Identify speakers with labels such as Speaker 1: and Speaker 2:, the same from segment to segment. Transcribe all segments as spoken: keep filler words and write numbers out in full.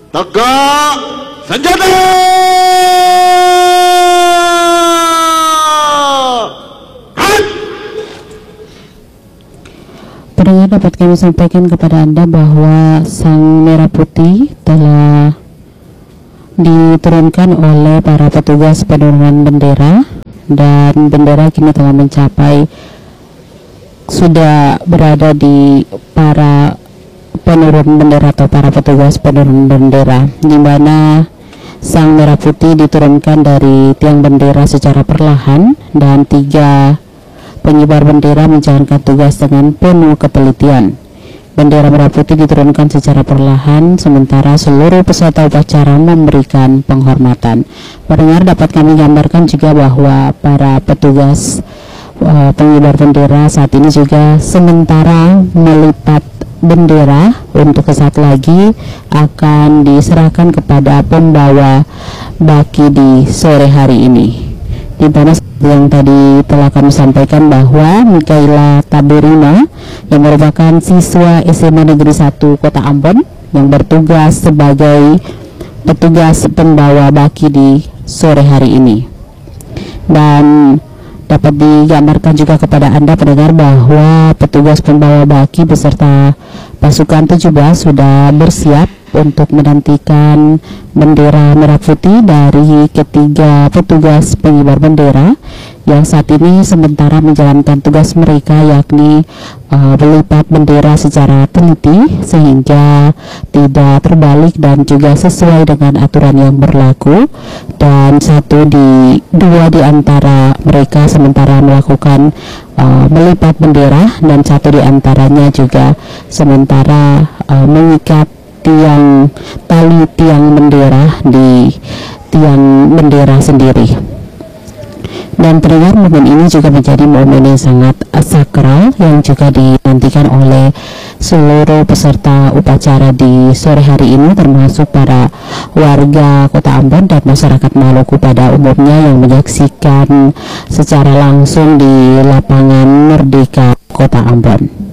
Speaker 1: Tegak senjata.
Speaker 2: Pendengar, dapat kami sampaikan kepada Anda bahwa sang merah putih telah diturunkan oleh para petugas penurunan bendera, dan bendera kini telah mencapai, sudah berada di para penurun bendera atau para petugas penurun bendera, di mana sang merah putih diturunkan dari tiang bendera secara perlahan, dan tiga pengibar bendera menjalankan tugas dengan penuh ketelitian. Bendera merah putih diturunkan secara perlahan, sementara seluruh peserta upacara memberikan penghormatan. Pendengar, dapat kami gambarkan juga bahwa para petugas uh, pengibar bendera saat ini juga sementara melipat bendera untuk sesaat lagi akan diserahkan kepada pembawa baki di sore hari ini, di mana yang tadi telah kami sampaikan bahwa Mikaela Taberina yang merupakan siswa S M A Negeri satu Kota Ambon yang bertugas sebagai petugas pembawa baki di sore hari ini. Dan dapat digambarkan juga kepada Anda pendengar bahwa petugas pembawa baki beserta pasukan tujuh belas sudah bersiap untuk menantikan bendera merah putih dari ketiga petugas pengibar bendera yang saat ini sementara menjalankan tugas mereka, yakni uh, melipat bendera secara teliti sehingga tidak terbalik dan juga sesuai dengan aturan yang berlaku. Dan satu di dua di antara mereka sementara melakukan uh, melipat bendera, dan satu di antaranya juga sementara uh, mengikat tiang tali tiang bendera di tiang bendera sendiri. Dan pendengar, momen ini juga menjadi momen yang sangat sakral yang juga dinantikan oleh seluruh peserta upacara di sore hari ini, termasuk para warga Kota Ambon dan masyarakat Maluku pada umumnya yang menyaksikan secara langsung di lapangan Merdeka Kota Ambon.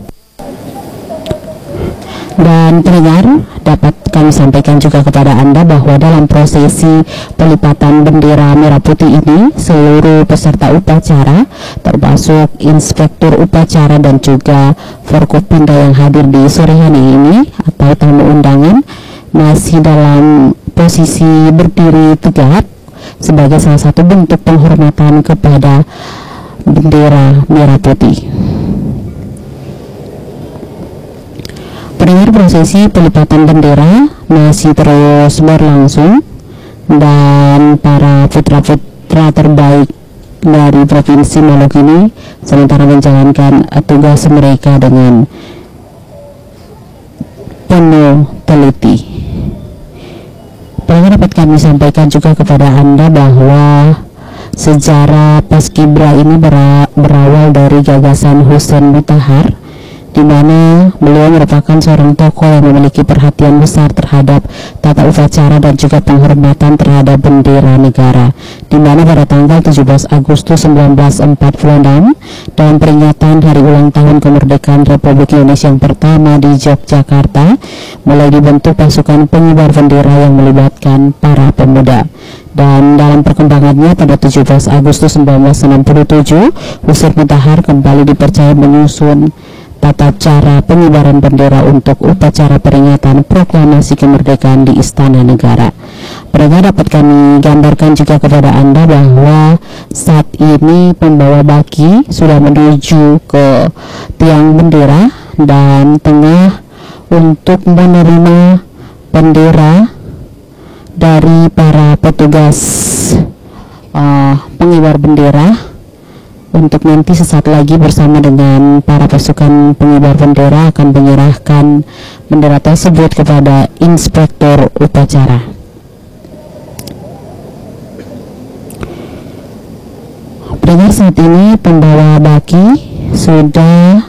Speaker 2: Dan pendengar, dapat kami sampaikan juga kepada Anda bahwa dalam prosesi pelipatan bendera merah putih ini, seluruh peserta upacara termasuk inspektur upacara dan juga Forkopimda yang hadir di sore hari ini atau tamu undangan masih dalam posisi berdiri tegak sebagai salah satu bentuk penghormatan kepada bendera merah putih. Pendengar, prosesi pelipatan bendera masih terus berlangsung, dan para putra-putra terbaik dari Provinsi Maluku ini sementara menjalankan tugas mereka dengan penuh teliti. Pendengar, dapat kami sampaikan juga kepada Anda bahwa sejarah Paskibra ini berawal dari gagasan Hussein Mutahar, di mana beliau merupakan seorang tokoh yang memiliki perhatian besar terhadap tata upacara dan juga penghormatan terhadap bendera negara, di mana pada tanggal tujuh belas Agustus seribu sembilan ratus empat puluh enam dalam peringatan hari ulang tahun kemerdekaan Republik Indonesia yang pertama di Yogyakarta, mulai dibentuk pasukan pengibar bendera yang melibatkan para pemuda. Dan dalam perkembangannya pada tujuh belas Agustus seribu sembilan ratus enam puluh tujuh, Hussein Mutahar kembali dipercaya menyusun tata cara pengibaran bendera untuk upacara peringatan proklamasi kemerdekaan di Istana Negara. Pendengar, dapat kami gambarkan juga kepada Anda bahwa saat ini pembawa baki sudah menuju ke tiang bendera dan tengah untuk menerima bendera dari para petugas uh, pengibar bendera, untuk nanti sesaat lagi bersama dengan para pasukan pengibar bendera akan menyerahkan bendera tersebut kepada inspektur upacara. Pendengar, saat ini pembawa baki sudah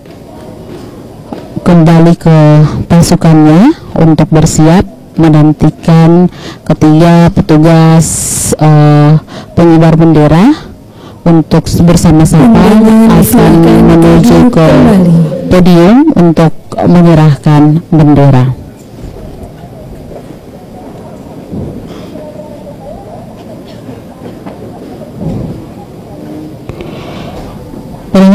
Speaker 2: kembali ke pasukannya untuk bersiap menantikan ketiga petugas uh, pengibar bendera untuk bersama-sama akan menuju ke podium untuk menyerahkan bendera.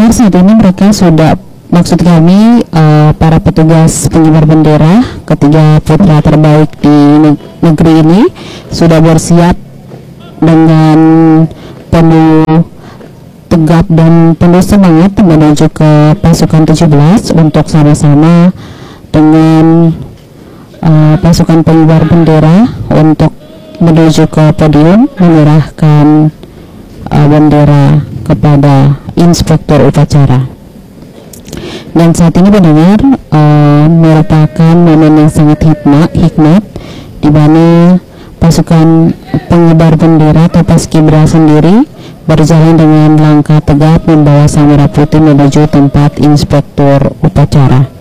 Speaker 2: Pendengar, saat ini mereka sudah, maksud kami uh, para petugas pengibar bendera ketiga putra terbaik di negeri ini sudah bersiap dengan penuh tegap dan penuh semangat menuju ke pasukan tujuh belas untuk sama-sama dengan uh, pasukan pengibar bendera untuk menuju ke podium menyerahkan uh, bendera kepada inspektur upacara. Dan saat ini pendengar, uh, merupakan momen yang sangat hikmat, hikmat di mana pasukan pengibar bendera atau Paskibra sendiri berjalan dengan langkah tegap membawa sang merah putih menuju tempat inspektur upacara.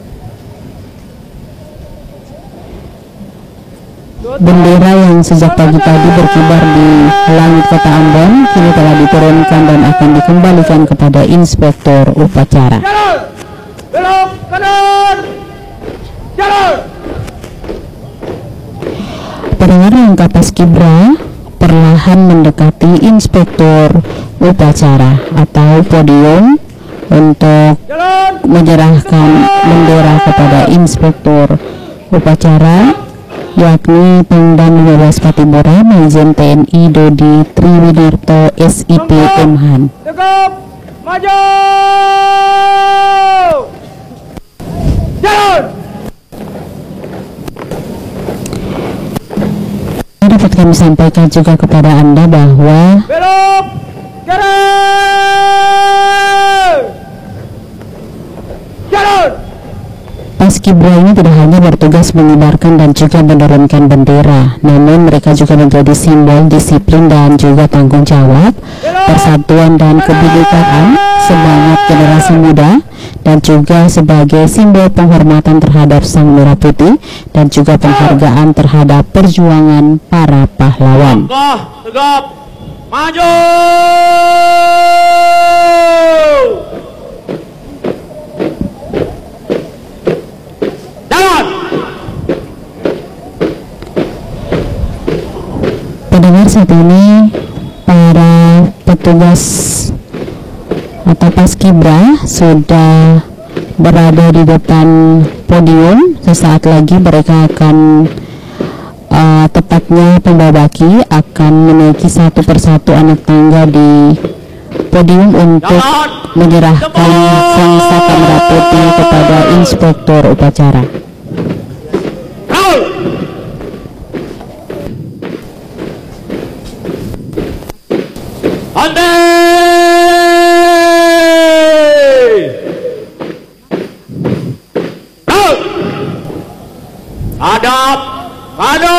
Speaker 2: Bendera yang sejak pagi tadi berkibar di langit kota Ambon kini telah diturunkan dan akan dikembalikan kepada inspektur upacara.
Speaker 1: Jalan! Belok kanan! Jalan!
Speaker 2: Pendengar, langkah Paskibra perlahan mendekati inspektur upacara atau podium untuk
Speaker 1: Jalan!
Speaker 2: menyerahkan bendera kepada inspektur upacara, yakni Pangdam lima belas Patibura Majen T N I Dodi Triwinarto S I P M Han.
Speaker 1: Tegap! Maju! Jalan!
Speaker 2: Dapat kami sampaikan juga kepada Anda bahwa
Speaker 1: Belok kanan! Jalan!
Speaker 2: Paskibra ini tidak hanya bertugas mengibarkan dan juga menurunkan bendera, namun mereka juga menjadi simbol disiplin dan juga tanggung jawab, persatuan dan kebinekaan semangat generasi muda, dan juga sebagai simbol penghormatan terhadap sang merah putih dan juga penghargaan terhadap perjuangan para pahlawan.
Speaker 1: Langkah tegap, maju! Jalan!
Speaker 2: Pendengar, saat ini para petugas atau Paskibra sudah berada di depan podium. Sesaat lagi mereka akan uh, tepatnya pembawa baki akan menaiki satu persatu anak tangga di podium untuk menyerahkan sang saka merah putih kepada inspektur upacara.
Speaker 1: Hadap, maju!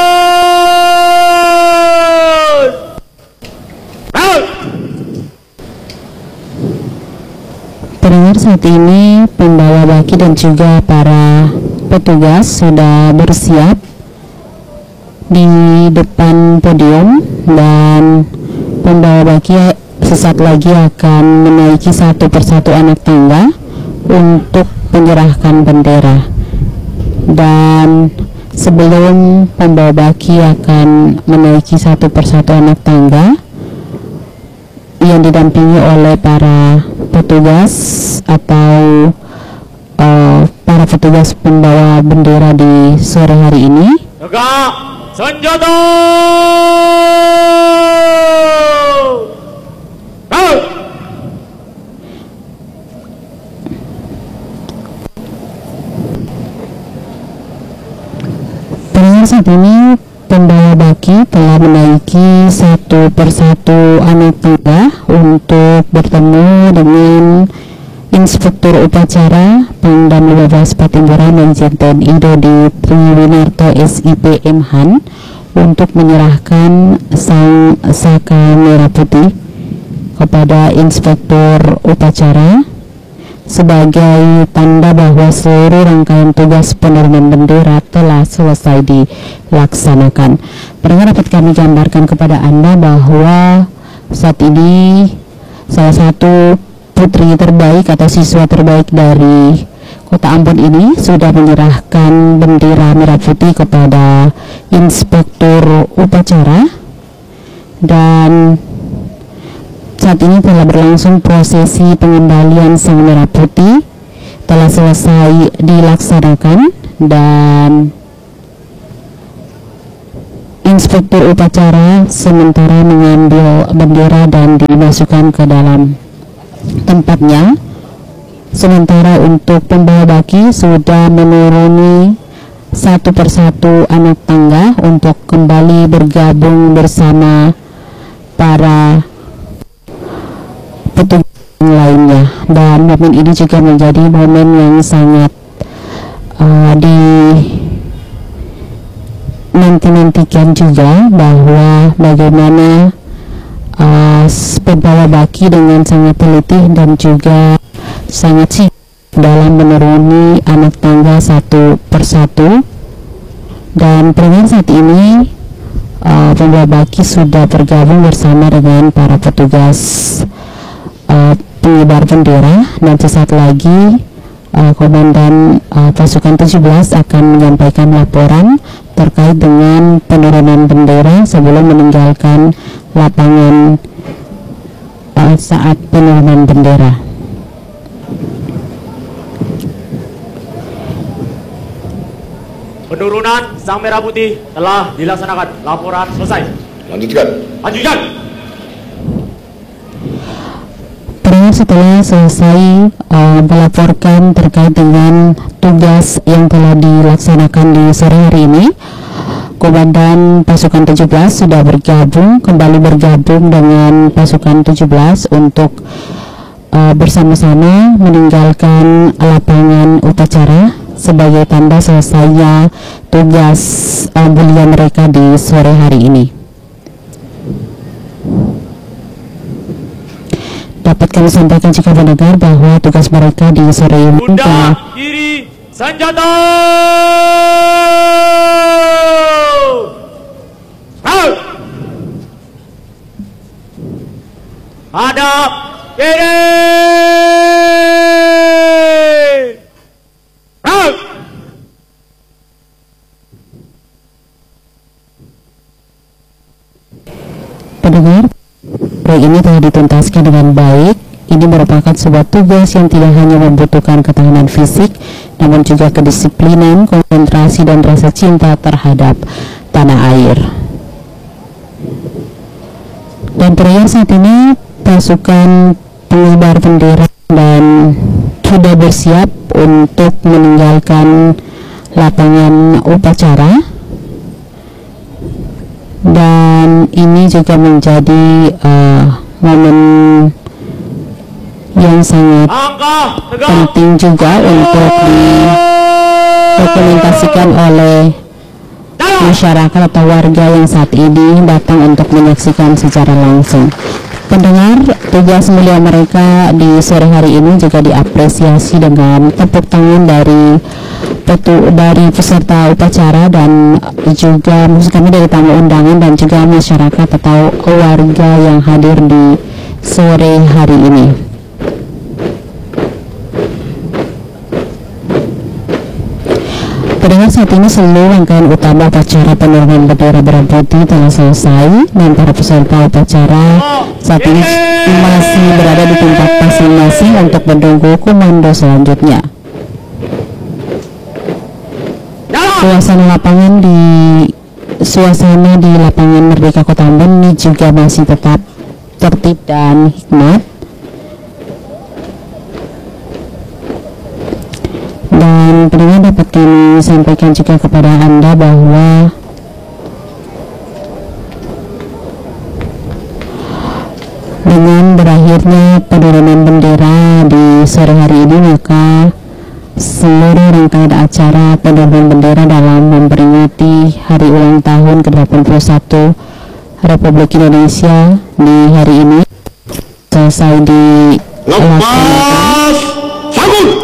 Speaker 2: Pendengar, saat ini pembawa baki dan juga para petugas sudah bersiap di depan podium dan pembawa baki sesaat lagi akan menaiki satu persatu anak tangga untuk menyerahkan bendera. Dan sebelum pembawa baki akan menaiki satu persatu anak tangga yang didampingi oleh para petugas atau uh, para petugas pembawa bendera di sore hari ini,
Speaker 1: Tegak, senjata!
Speaker 2: saat ini pembawa baki telah menaiki satu persatu anak tangga untuk bertemu dengan Inspektur Upacara Pangdam lima belas Patibura Majen T N I Dodi Triwinarto S I P M Han untuk menyerahkan sang saka merah putih kepada Inspektur Upacara sebagai tanda bahwa seluruh rangkaian tugas penurunan bendera telah selesai dilaksanakan. Pendengar, dapat kami gambarkan kepada Anda bahwa saat ini salah satu putri terbaik atau siswa terbaik dari Kota Ambon ini sudah menyerahkan bendera merah putih kepada Inspektur Upacara, dan saat ini telah berlangsung prosesi pengembalian sang merah putih, telah selesai dilaksanakan, dan inspektur upacara sementara mengambil bendera dan dimasukkan ke dalam tempatnya. Sementara untuk pembawa baki sudah menuruni satu persatu anak tangga untuk kembali bergabung bersama para petugas lainnya. Dan momen ini juga menjadi momen yang sangat uh, di nanti-nantikan juga, bahwa bagaimana uh, pembawa baki dengan sangat teliti dan juga sangat sibuk dalam menuruni anak tangga satu persatu. Dan pendengar, saat ini uh, pembawa baki sudah bergabung bersama dengan para petugas uh, pengibar bendera, dan sesaat lagi uh, Komandan uh, Pasukan tujuh belas akan menyampaikan laporan terkait dengan penurunan bendera sebelum meninggalkan lapangan uh, saat penurunan bendera.
Speaker 1: Penurunan sang merah putih telah dilaksanakan. Laporan selesai.
Speaker 3: Lanjutkan.
Speaker 1: Lanjutkan.
Speaker 2: Terus setelah selesai uh, melaporkan terkait dengan tugas yang telah dilaksanakan di sore hari ini, Komandan Pasukan tujuh belas sudah bergabung, kembali bergabung dengan Pasukan tujuh belas untuk uh, bersama-sama meninggalkan lapangan upacara sebagai tanda selesainya tugas uh, mulia mereka di sore hari ini. Dapat kami sampaikan jika mendengar bahwa tugas mereka di sore ini
Speaker 1: Bunda
Speaker 2: telah
Speaker 1: kiri senjata. Out. Hadap kiri. Out.
Speaker 2: pendengar, proyek ini telah dituntaskan dengan baik. Ini merupakan sebuah tugas yang tidak hanya membutuhkan ketahanan fisik, namun juga kedisiplinan, konsentrasi, dan rasa cinta terhadap tanah air. Dan proyek saat ini pasukan pengibar bendera dan sudah bersiap untuk meninggalkan lapangan upacara. Dan ini juga menjadi uh, momen yang sangat penting juga untuk didokumentasikan oleh masyarakat atau warga yang saat ini datang untuk menyaksikan secara langsung. Pendengar, tugas mulia mereka di sore hari ini juga diapresiasi dengan tepuk tangan dari petu dari peserta upacara dan juga maksud kami dari tamu undangan dan juga masyarakat atau warga yang hadir di sore hari ini. Pendengar, saat ini seluruh rangkaian utama upacara penurunan bendera merah putih telah selesai dan para peserta upacara saat ini masih berada di tempat masing-masing untuk menunggu komando selanjutnya. Suasana lapangan di suasana di lapangan Merdeka Kota Ambon ini juga masih tetap tertib dan hikmat. Dan pendengar, dapat kami sampaikan juga kepada Anda bahwa dengan berakhirnya penurunan bendera di sore hari ini, maka seluruh rangkaian acara penurunan bendera dalam memperingati hari ulang tahun ke delapan puluh satu Republik Indonesia di hari ini selesai dilaksanakan.